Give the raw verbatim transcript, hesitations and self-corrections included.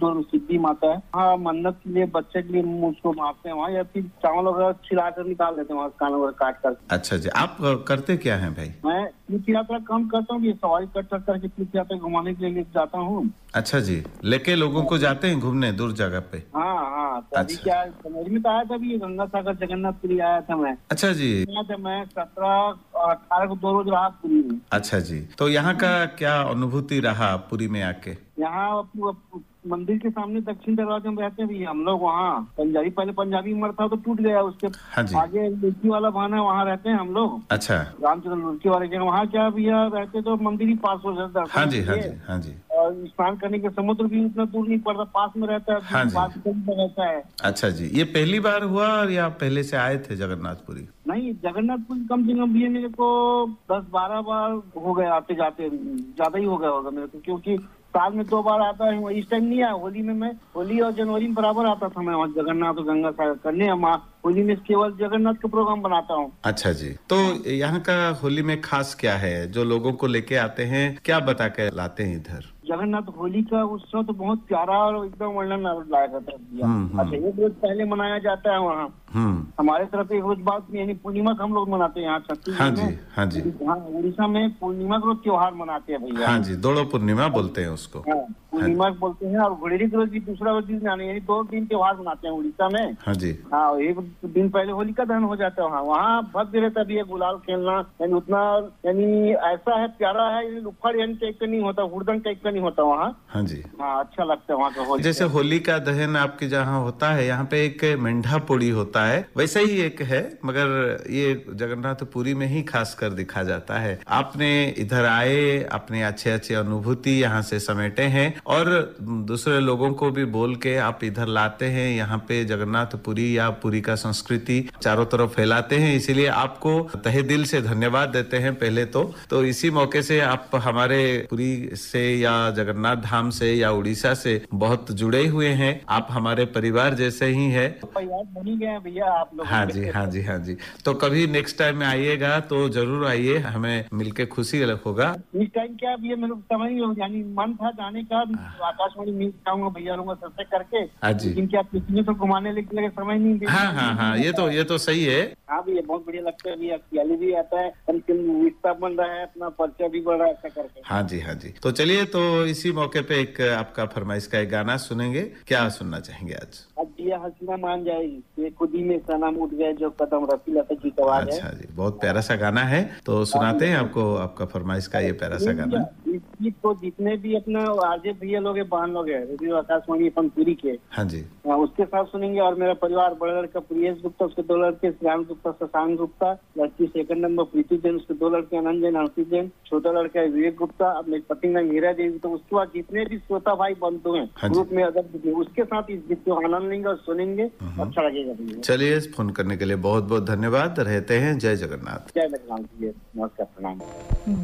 तो सिद्धि माता है। हाँ, मन्नत के लिए बच्चे के लिए मुझको मारते हैं वहाँ, या फिर चावल वगैरह छिला कर निकाल देते हैं वहाँ, कान वगैरह काट कर। अच्छा जी, आप करते क्या हैं भाई? मैं तीर्थ यात्रा कम करता हूँ, ये सवारी कर कर करके तीर्थ यात्रा घुमाने के लिए जाता हूँ। अच्छा जी, लेके लोगों को जाते हैं घूमने दूर जगह पे? हाँ हाँ, तो अभी अच्छा। क्या समझ में तो आया था, अभी गंगा सागर जगन्नाथपुरी आया था मैं। अच्छा जी। था मैं सत्रह अठारह को दो रोज रहा पुरी में। अच्छा जी, तो यहाँ का क्या अनुभूति रहा पुरी में आके? यहाँ मंदिर के सामने दक्षिण दरवाजे में रहते हैं भैया हम लोग। वहाँ पंजाबी, पहले पंजाबी मर था तो टूट गया, उसके हाँ जी। आगे लुड़की वाला भान है, वहाँ रहते हैं हम लोग। अच्छा। रामचंद्र लुड़की वाले के वहाँ क्या भैया रहते तो मंदिर ही पास हो जाता है। हाँ जी हाँ जी हाँ जी। और स्नान करने के समुद्र भी उतना दूर नहीं पड़ता, पास में रहता है। हाँ जी। रहता है। अच्छा जी, ये पहली बार हुआ या पहले से आए थे जगन्नाथपुरी? नहीं, जगन्नाथपुरी कम से कम भी मेरे को दस बारह बार हो गए आते जाते, ज्यादा ही हो गया होगा मेरे को, क्योंकि साल में दो बार आता है। इस टाइम नहीं आया, होली में मैं होली और जनवरी में बराबर आता था मैं वहाँ जगन्नाथ और गंगा सागर करने। माँ होली में केवल जगन्नाथ का प्रोग्राम बनाता हूँ। अच्छा जी, तो यहाँ का होली में खास क्या है जो लोगों को लेके आते हैं, क्या बता के लाते हैं इधर? जगन्नाथ होली का उत्सव तो बहुत प्यारा और एकदम वर्णन लायक होता है। अच्छा, एक रोज पहले मनाया जाता है वहाँ हमारे तरफ, एक रोज बाद यानी पूर्णिमा को हम लोग मनाते हैं यहाँ छत्तीसगढ़ में। हाँ जी। हाँ, उड़ीसा में पूर्णिमा को त्योहार मनाते हैं भैया। हाँ जी, दोड़ो पूर्णिमा बोलते हैं उसको। हाँ, पूर्णिमा बोलते हैं। और गुड़ेरी के रोज भी दूसरा दिन यानी दो दिन त्योहार मनाते हैं उड़ीसा में। हाँ जी। हाँ, एक दिन पहले होलिका दहन हो जाता है वहाँ। वहाँ भव्य रहता भी है, गुलाल खेलना यानी उतना यानी ऐसा है, प्यारा है। लुफड़ यानी टाइप का नहीं होता, हुड़दंग टाइप का नहीं होता वहाँ। हाँ जी। हाँ, अच्छा लगता है वहाँ का होली। जैसे होली का दहन आपके जहाँ होता है, यहाँ पे एक मेंढा पोड़ी होता है, वैसा ही एक है, मगर ये जगन्नाथपुरी में ही खास कर दिखा जाता है। आपने इधर आए, अपने अच्छे अच्छे अनुभूति यहाँ से समेटे हैं और दूसरे लोगों को भी बोल के आप इधर लाते हैं। यहाँ पे जगन्नाथपुरी या पुरी का संस्कृति चारों तरफ फैलाते हैं, इसीलिए आपको तहे दिल से धन्यवाद देते हैं पहले तो। तो इसी मौके से आप हमारे पुरी से या जगन्नाथ धाम से या उड़ीसा से बहुत जुड़े हुए हैं, आप हमारे परिवार जैसे ही है। बनी गए भैया आप लोग। हाँ जी हाँ जी हाँ जी। तो कभी नेक्स्ट टाइम में आइएगा तो जरूर आइए, हमें मिलके खुशी होगा। इस टाइम क्या भैया मेरे समझ नहीं होगा, यानी मन था जाने का, आकाशवाणी मिल जाऊंगा भैया लोगों से करके। हाँ जी। लेकिन क्या पिछले तो घुमाने लेके समझ नहीं दे। हाँ हाँ हाँ, ये तो ये तो सही है। हाँ भैया, बहुत बढ़िया लगता है भैया, ख्याली भी आता है, रिश्ता बन रहा है, अपना परिचय भी बढ़ रहा है ऐसा करके। हाँ जी हाँ जी। तो चलिए, तो इसी मौके पे एक आपका फरमाइश का एक गाना सुनेंगे, क्या सुनना चाहेंगे आज? अब भैया हसीना मान जाएगी, ये खुद ही में सनम उठ गए जो कदम, रफी लता जी का आवाज है। अच्छा जी, बहुत प्यारा सा गाना है, तो सुनाते हैं आपको आपका फरमाइश का ये प्यारा सा गाना। इस गीत को जितने भी अपना आरजे भैया लोग बहन लोग है रेडियो आकाशवाणी अपन पुरी के, हाँ जी, उसके साथ सुनेंगे। और मेरा परिवार, बड़ा लड़का प्रियेश गुप्ता, उसके दो लड़के श्याम गुप्ता, शशांक गुप्ता, लड़की सेकंड नंबर प्रीति जैन, उसके दो लड़के अनंत जैन, हंसी जैन, छोटा लड़का है विवेक गुप्ता, अब मेरी पत्नी नाम हीरा देवी। तो उसके बाद जितने भी श्रोता भाई बंधु हैं ग्रुप में, अगर उसके साथ इस गीत को आनंद लेंगे और सुनेंगे, अच्छा लगेगा। चलिए, फोन करने के लिए बहुत बहुत धन्यवाद। रहते हैं। जय जगन्नाथ। जय जगन्नाथ। नमस्कार, प्रणाम।